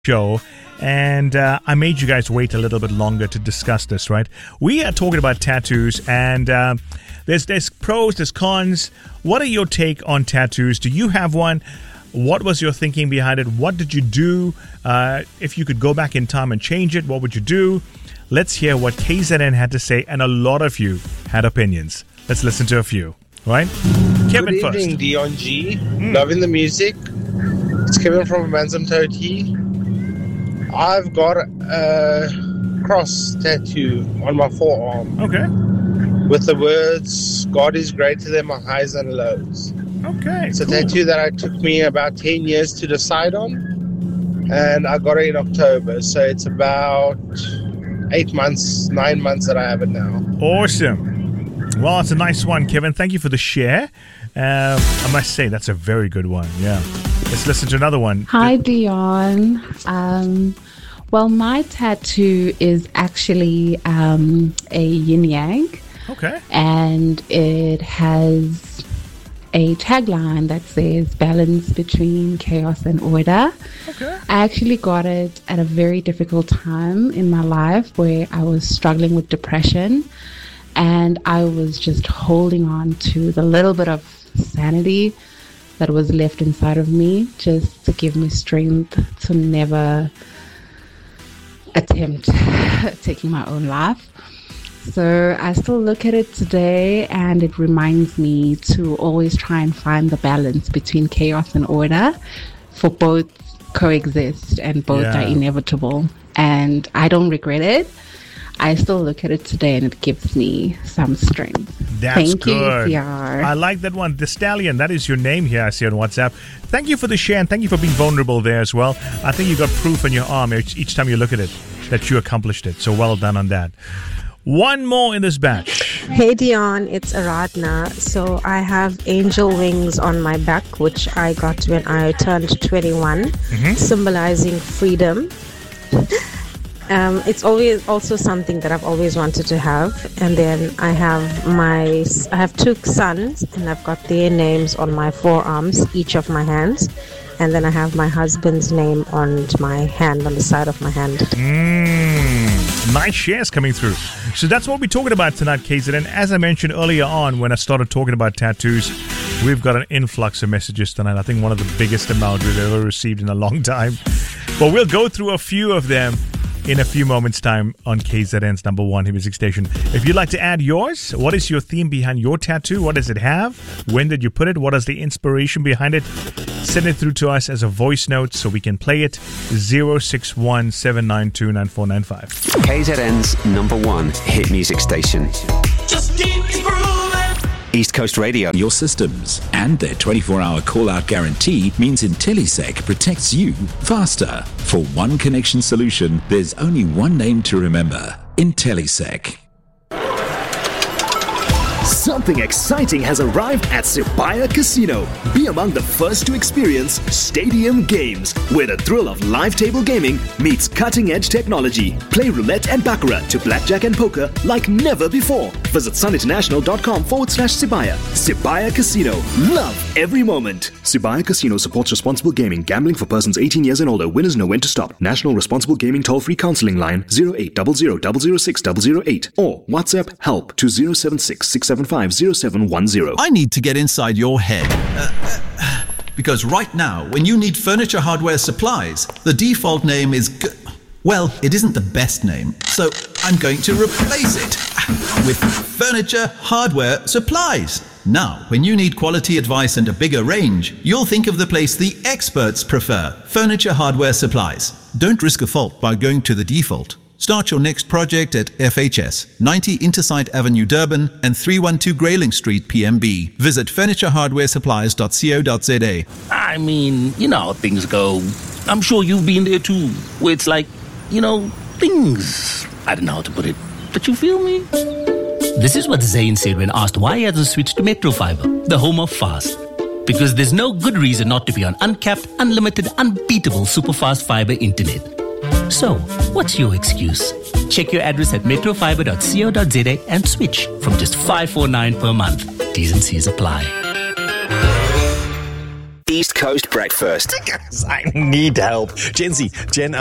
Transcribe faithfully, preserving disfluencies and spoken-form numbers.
show, and uh, I made you guys wait a little bit longer to discuss this, right? We are talking about tattoos, and uh, there's there's pros, there's cons. What are your take on tattoos? Do you have one? What was your thinking behind it? What did you do? Uh, if you could go back in time and change it, what would you do? Let's hear what K Z N had to say, and a lot of you had opinions. Let's listen to a few, right? Kevin Good first. evening, Dion G. Mm. Loving the music. It's Kevin from Manzamtoti. I've got a cross tattoo on my forearm. Okay. With the words, God is greater than my highs and lows. Okay. It's a cool. tattoo that I took me about ten years to decide on. And I got it in October. So it's about eight months, nine months that I have it now. Awesome. Well, it's a nice one, Kevin. Thank you for the share. Um, I must say, that's a very good one. Yeah. Let's listen to another one. Hi, Dion. Um, well, my tattoo is actually um, a yin yang. Okay. And it has a tagline that says balance between chaos and order. Okay. I actually got it at a very difficult time in my life where I was struggling with depression, and I was just holding on to the little bit of sanity that was left inside of me just to give me strength to never attempt taking my own life. So I still look at it today, and it reminds me to always try and find the balance between chaos and order, for both coexist and both Yeah. are inevitable. And I don't regret it. I still look at it today, and it gives me some strength. That's Thank good. you, C R. I like that one. The Stallion, that is your name here, I see on WhatsApp. Thank you for the share, and thank you for being vulnerable there as well. I think you got proof on your arm each, each time you look at it that you accomplished it. So well done on that. One more in this batch. Hey Dion, it's Aradna. So I have angel wings on my back, which I got when I turned twenty-one, Mm-hmm. symbolizing freedom. Um, it's always also something that I've always wanted to have. And then I have my, I have two sons, and I've got their names on my forearms, each of my hands. And then I have my husband's name on my hand, on the side of my hand. Mm, nice shares coming through. So that's what we're talking about tonight, K Z N. As I mentioned earlier on when I started talking about tattoos, we've got an influx of messages tonight. I think one of the biggest amount we've ever received in a long time. But we'll go through a few of them in a few moments' time on K Z N's number one hit music station. If you'd like to add yours, what is your theme behind your tattoo? What does it have? When did you put it? What is the inspiration behind it? Send it through to us as a voice note so we can play it. zero six one seven nine two nine four nine five. K Z N's number one hit music station. Just keep grooving. East Coast Radio. Your systems and their twenty-four hour call-out guarantee means IntelliSec protects you faster. For one connection solution, there's only one name to remember. IntelliSec. Something exciting has arrived at Sibaya Casino. Be among the first to experience Stadium Games, where the thrill of live table gaming meets cutting-edge technology. Play roulette and baccarat to blackjack and poker like never before. Visit suninternational.com forward slash Sibaya. Sibaya Casino. Love every moment. Sibaya Casino supports responsible gaming. Gambling for persons eighteen years and older. Winners know when to stop. National Responsible Gaming Toll-Free Counseling Line zero eight zero zero zero zero six zero zero eight or WhatsApp help to zero seven six six seven five zero seven one zero. I need to get inside your head. Uh, uh, because right now, when you need furniture hardware supplies, the default name is... G- well, it isn't the best name, so I'm going to replace it with Furniture Hardware Supplies. Now, when you need quality advice and a bigger range, you'll think of the place the experts prefer, Furniture Hardware Supplies. Don't risk a fault by going to the default. Start your next project at F H S, ninety Intersite Avenue, Durban, and three one two Grayling Street, P M B. Visit furniture hardware supplies dot co dot z a. I mean, you know how things go. I'm sure you've been there too, where it's like, you know, things. I don't know how to put it, but you feel me? This is what Zayn said when asked why he hasn't switched to Metro Fiber, the home of fast. Because there's no good reason not to be on uncapped, unlimited, unbeatable superfast fiber internet. So, what's your excuse? Check your address at metro fiber dot co dot z a and switch from just five hundred forty-nine dollars per month. T's and C's apply. East Coast Breakfast. I need help. Gen Z, Gen